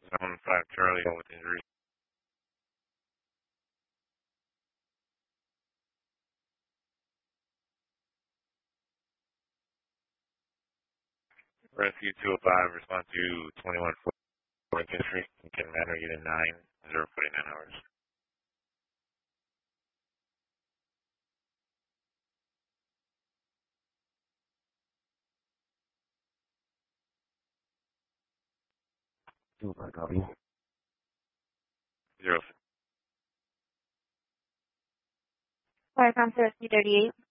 7-5 Charlie with injury. Rescue 205, respond to 21 Lincoln Street, Lincoln Manor, Unit 9, 049 hours. Copy. 0. Fire Rescue 38.